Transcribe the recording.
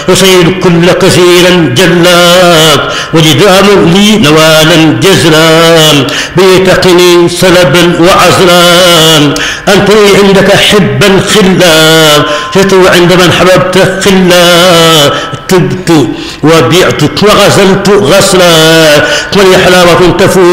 أصيد كل كثيرا جلاك وجدام لي نوالا جزلا بيتقني سلبا وعزلا أنت لي عندك حبا خلا شتو عند من حببت خلا تبت وبعتك وغسلت غسلا ولي حلاوة تفوت